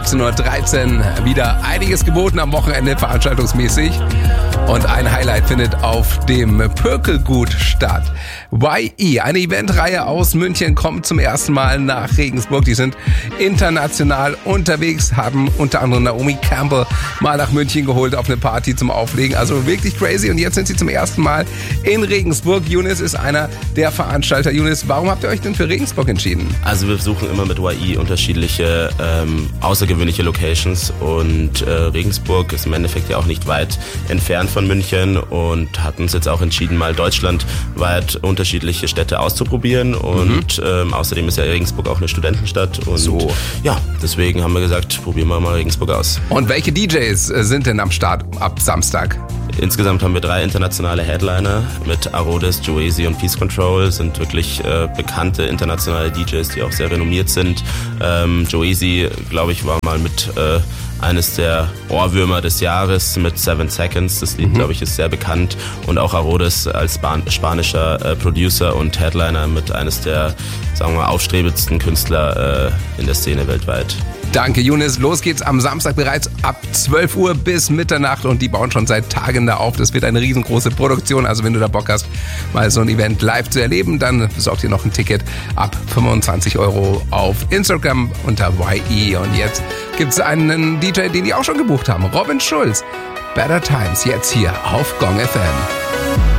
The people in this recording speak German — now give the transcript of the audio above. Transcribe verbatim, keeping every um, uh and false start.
siebzehn Uhr dreizehn wieder einiges geboten am Wochenende veranstaltungsmäßig. Und ein Highlight findet auf dem Pökelgut statt. Y E, eine Eventreihe aus München, kommt zum ersten Mal nach Regensburg. Die sind international unterwegs, haben unter anderem Naomi Campbell mal nach München geholt auf eine Party zum Auflegen. Also wirklich crazy. Und jetzt sind sie zum ersten Mal in Regensburg. Younes ist einer der Veranstalter. Younes, warum habt ihr euch denn für Regensburg entschieden? Also wir suchen immer mit Y E unterschiedliche ähm, außergewöhnliche Locations und äh, Regensburg ist im Endeffekt ja auch nicht weit entfernt von München und hatten uns jetzt auch entschieden, mal deutschlandweit unterschiedliche Städte auszuprobieren und mhm. ähm, außerdem ist ja Regensburg auch eine Studentenstadt und so. Ja, deswegen haben wir gesagt, probieren wir mal Regensburg aus. Und welche D Js sind denn am Start ab Samstag? Insgesamt haben wir drei internationale Headliner mit Arodis, Joezy und Peace Control, sind wirklich äh, bekannte internationale D Js, die auch sehr renommiert sind. Ähm, Joezy, glaube ich, war mal mit äh, eines der Ohrwürmer des Jahres mit Seven Seconds. Das Lied, mhm. glaube ich, ist sehr bekannt. Und auch Arodis als Span- spanischer äh, Producer und Headliner mit eines der, sagen wir mal, aufstrebendsten Künstler äh, in der Szene weltweit. Danke, Younes. Los geht's am Samstag bereits ab zwölf Uhr bis Mitternacht und die bauen schon seit Tagen da auf. Das wird eine riesengroße Produktion. Also wenn du da Bock hast, mal so ein Event live zu erleben, dann besorg dir noch ein Ticket ab fünfundzwanzig Euro auf Instagram unter Y E. Und jetzt gibt's einen D J, den die auch schon gebucht haben. Robin Schulz. Better Times, jetzt hier auf Gong F M.